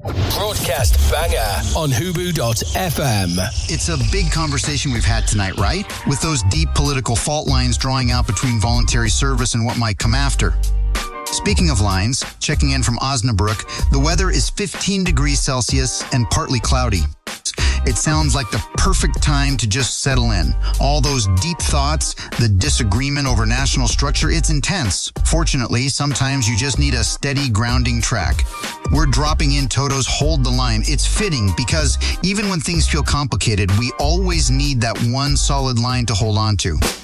Broadcast banger on Hubu.fm. It's a big conversation we've had tonight, right? With those deep political fault lines drawing out between voluntary service and what might come after. Speaking of lines, checking in from Osnabrück, the weather is 15 degrees Celsius and partly cloudy. It sounds like the perfect time to just settle in. All those deep thoughts, the disagreement over national structure, it's intense. Fortunately, sometimes you just need a steady grounding track. We're dropping in Toto's Hold the Line. It's fitting because even when things feel complicated, we always need that one solid line to hold on to.